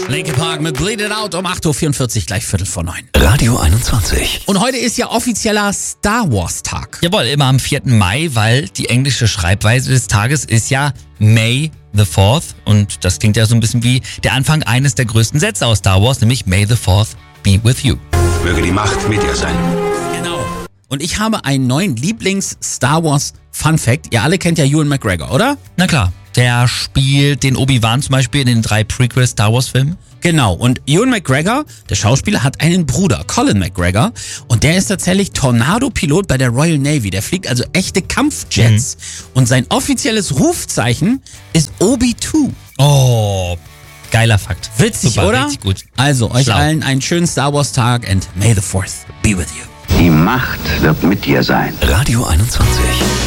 Linkin Park mit Bleed It Out um 8.44 Uhr, gleich 8:45. Radio 21. Und heute ist ja offizieller Star Wars Tag. Jawohl, immer am 4. Mai, weil die englische Schreibweise des Tages ist ja May the 4th. Und das klingt ja so ein bisschen wie der Anfang eines der größten Sätze aus Star Wars, nämlich May the 4th be with you. Möge die Macht mit dir sein. Genau. Und ich habe einen neuen Lieblings-Star Wars Fun Fact. Ihr alle kennt ja Ewan McGregor, oder? Na klar, der spielt den Obi-Wan zum Beispiel in den 3 Prequel-Star Wars-Filmen. Genau, und Ewan McGregor, der Schauspieler, hat einen Bruder, Colin McGregor, und der ist tatsächlich Tornado-Pilot bei der Royal Navy. Der fliegt also echte Kampfjets. Und sein offizielles Rufzeichen ist Obi-2. Oh, geiler Fakt. Witzig, Super, oder? richtig gut. Also, euch Schlau. allen einen schönen Star Wars Tag and may the 4th be with you. Die Macht wird mit dir sein. Radio 21.